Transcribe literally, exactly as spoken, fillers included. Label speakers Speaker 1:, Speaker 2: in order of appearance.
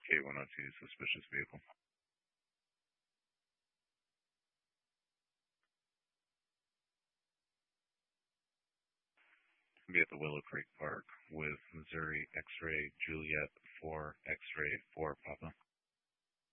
Speaker 1: K one oh two, suspicious vehicle. Be at the Willow Creek Park with Missouri X-ray Juliet four X-ray four Papa.